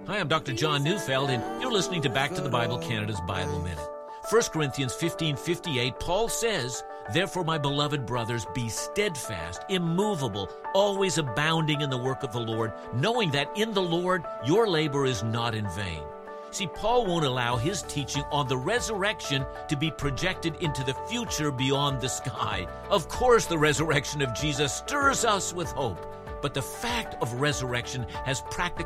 Hi, I'm Dr. John Neufeld, and you're listening to Back to the Bible Canada's Bible Minute. 1 Corinthians 15:58, Paul says, "Therefore, my beloved brothers, be steadfast, immovable, always abounding in the work of the Lord, knowing that in the Lord your labor is not in vain." See, Paul won't allow his teaching on the resurrection to be projected into the future beyond the sky. Of course, the resurrection of Jesus stirs us with hope, but the fact of resurrection has practical